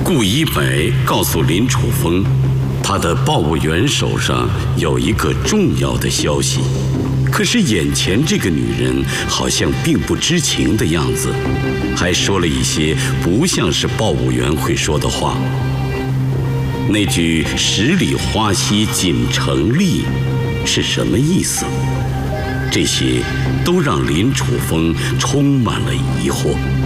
顾一白告诉林楚风，他的报务员手上有一个重要的消息，可是眼前这个女人好像并不知情的样子，还说了一些不像是报务员会说的话。那句“十里花溪锦成丽”是什么意思？这些都让林楚风充满了疑惑。